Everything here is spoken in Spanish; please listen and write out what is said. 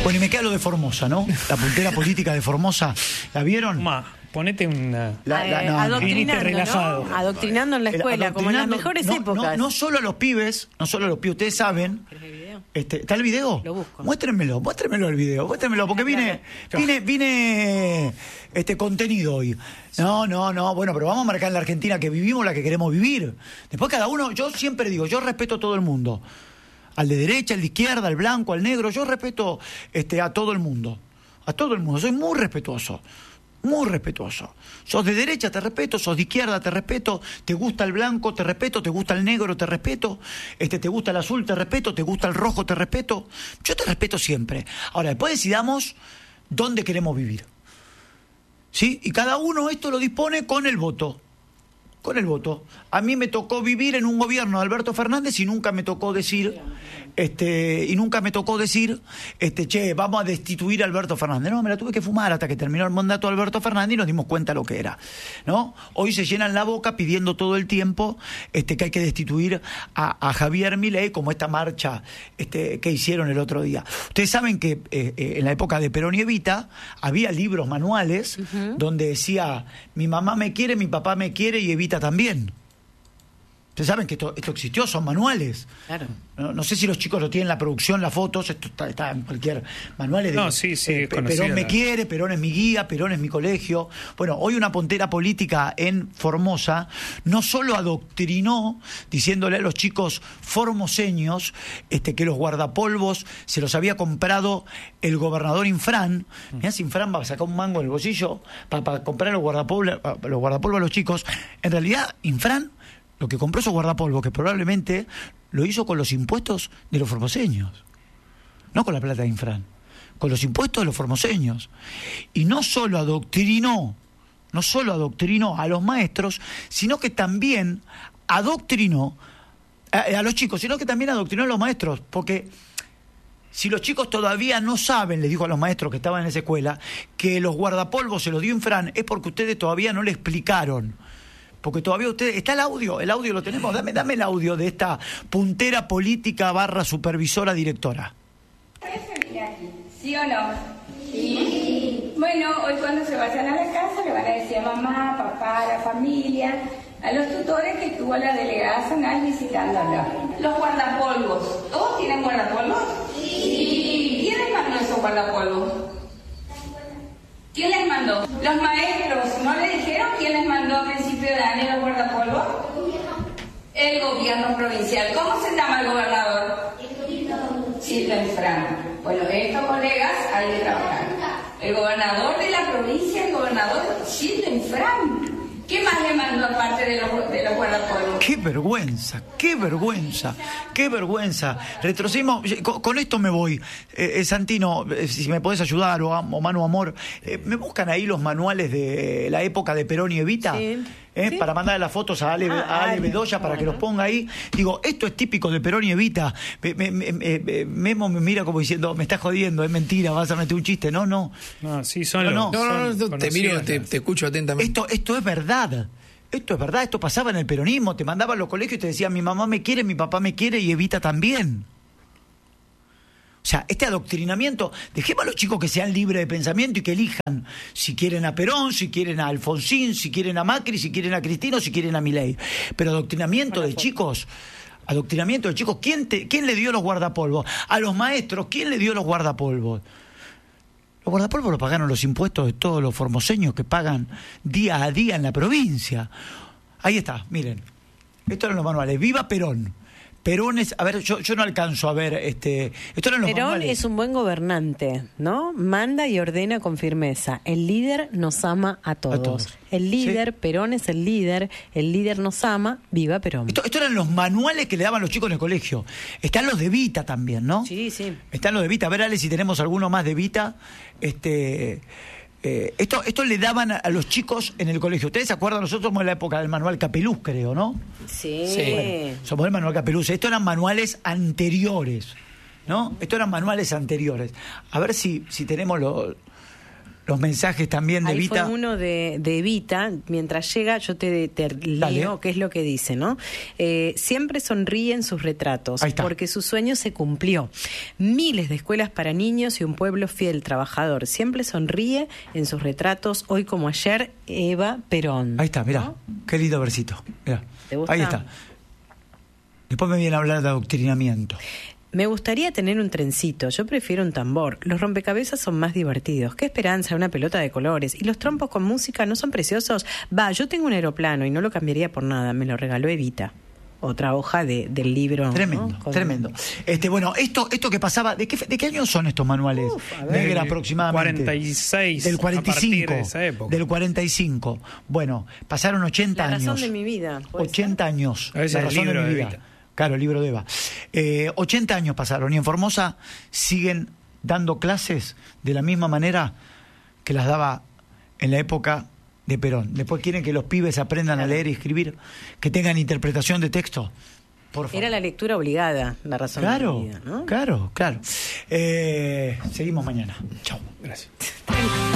Bueno, y me queda lo de Formosa, ¿no? La puntera política de Formosa, ¿la vieron? Ponete una... Adoctrinando, relajado. ¿no? Adoctrinando en la escuela, como en las mejores épocas. No solo a los pibes, ustedes saben... ¿Está el video? Lo busco. Muéstrenmelo el video, porque vine contenido hoy. No, bueno, pero vamos a marcar en la Argentina que vivimos la que queremos vivir. Después cada uno, yo siempre digo, yo respeto a todo el mundo. Al de derecha, al de izquierda, al blanco, al negro, yo respeto a todo el mundo. A todo el mundo, soy muy respetuoso. Muy respetuoso. Sos de derecha, te respeto. Sos de izquierda, te respeto. Te gusta el blanco, te respeto. Te gusta el negro, te respeto. Te gusta el azul, te respeto. Te gusta el rojo, te respeto. Yo te respeto siempre. Ahora, después decidamos dónde queremos vivir. ¿Sí? Y cada uno esto lo dispone con el voto. Con el voto. A mí me tocó vivir en un gobierno de Alberto Fernández y nunca me tocó decir, che, vamos a destituir a Alberto Fernández. No, me la tuve que fumar hasta que terminó el mandato de Alberto Fernández y nos dimos cuenta lo que era, ¿no? Hoy se llenan la boca pidiendo todo el tiempo que hay que destituir a Javier Milei, como esta marcha que hicieron el otro día. Ustedes saben que en la época de Perón y Evita había libros, manuales, donde decía, mi mamá me quiere, mi papá me quiere y Evita también. Ustedes saben que esto existió, son manuales. Claro. No sé si los chicos lo tienen en la producción, las fotos, esto está en cualquier manual. Sí, Perón me quiere, Perón es mi guía, Perón es mi colegio. Bueno, hoy una puntera política en Formosa no solo adoctrinó, diciéndole a los chicos formoseños que los guardapolvos se los había comprado el gobernador Infran. Mirá si Infran va a sacar un mango en el bolsillo para comprar los guardapolvos a los chicos. En realidad, Infran lo que compró esos guardapolvos, que probablemente lo hizo con los impuestos de los formoseños, no con la plata de Infran, con los impuestos de los formoseños. Y no solo adoctrinó a los maestros, sino que también adoctrinó a los chicos, sino que también adoctrinó a los maestros, porque si los chicos todavía no saben, les dijo a los maestros que estaban en esa escuela, que los guardapolvos se los dio Infran, es porque ustedes todavía no le explicaron. Porque todavía ustedes... ¿Está el audio lo tenemos? Dame el audio de esta puntera política / supervisora directora. ¿Sí o no? Sí. Bueno, hoy cuando se vayan a la casa le van a decir a mamá, papá, a la familia, a los tutores que estuvo la delegada zonal visitándolos. Los guardapolvos. ¿Todos tienen guardapolvos? Sí. ¿Quién les mandó esos guardapolvos? ¿Quién les mandó? ¿Los maestros no le dijeron quién les mandó a principio de año los guardapolvos? El gobierno provincial. ¿Cómo se llama el gobernador? Chilton Infran. Bueno, estos colegas hay que trabajar. El gobernador de la provincia, el gobernador Chilton Infran. ¿Qué más le mandó aparte de los guardapolvos? ¡Qué vergüenza! Retrocedimos. Con esto me voy. Santino, si me podés ayudar, o Manu Amor, ¿me buscan ahí los manuales de la época de Perón y Evita? Sí. Sí. Para mandarle las fotos a Ale Bedoya para que los ponga ahí. Digo, esto es típico de Perón y Evita. Memo me mira como diciendo, me estás jodiendo, es mentira, vas a meter un chiste. No, sí, son no, te miro, te escucho atentamente. Esto es verdad. Esto pasaba en el peronismo. Te mandaban a los colegios y te decían, mi mamá me quiere, mi papá me quiere y Evita también. O sea, este adoctrinamiento, dejemos a los chicos que sean libres de pensamiento y que elijan si quieren a Perón, si quieren a Alfonsín, si quieren a Macri, si quieren a Cristina o si quieren a Milei. Pero adoctrinamiento de chicos, ¿quién le dio los guardapolvos? A los maestros, ¿quién le dio los guardapolvos? Los guardapolvos los pagaron los impuestos de todos los formoseños que pagan día a día en la provincia. Ahí está, miren. Estos eran los manuales. ¡Viva Perón! Perón es, a ver, yo no alcanzo a ver, esto eran los Perón manuales. es un buen gobernante, ¿no? Manda y ordena con firmeza. El líder nos ama a todos. El líder, ¿sí? Perón es el líder nos ama, viva Perón. Esto eran los manuales que le daban los chicos en el colegio. Están los de Evita también, ¿no? Sí. Están los de Evita. A ver, Ale, si tenemos alguno más de Evita. Esto le daban a los chicos en el colegio. ¿Ustedes se acuerdan? Nosotros somos en la época del manual Capeluz, creo, ¿no? Sí. Bueno, somos el manual Capeluz. Estos eran manuales anteriores, ¿no? Estos eran manuales anteriores. A ver si tenemos los mensajes también de Ahí Evita. fue uno de Evita. Mientras llega, yo te leo qué es lo que dice, ¿no? Siempre sonríe en sus retratos, porque su sueño se cumplió. Miles de escuelas para niños y un pueblo fiel, trabajador. Siempre sonríe en sus retratos, hoy como ayer, Eva Perón. Ahí está, mirá, ¿no? Qué lindo versito. Mirá. ¿Te gusta? Ahí está. Después me viene a hablar de adoctrinamiento. Me gustaría tener un trencito, yo prefiero un tambor. Los rompecabezas son más divertidos. Qué esperanza, una pelota de colores. ¿Y los trompos con música no son preciosos? Yo tengo un aeroplano y no lo cambiaría por nada. Me lo regaló Evita. Otra hoja del libro. Tremendo, ¿no? Tremendo. Bueno, esto que pasaba, ¿de qué año son estos manuales? Negra, aproximadamente. 46. Del 45. A partir de esa época. Del 45. Bueno, pasaron 80 años. La razón de mi vida. 80 años. A veces la razón el libro de mi vida. Evita. Claro, el libro de Eva. 80 años pasaron y en Formosa siguen dando clases de la misma manera que las daba en la época de Perón. Después quieren que los pibes aprendan a leer y escribir, que tengan interpretación de texto. Por favor. Era la lectura obligada, la razón de mi vida, ¿no? Claro. Seguimos mañana. Chao. Gracias.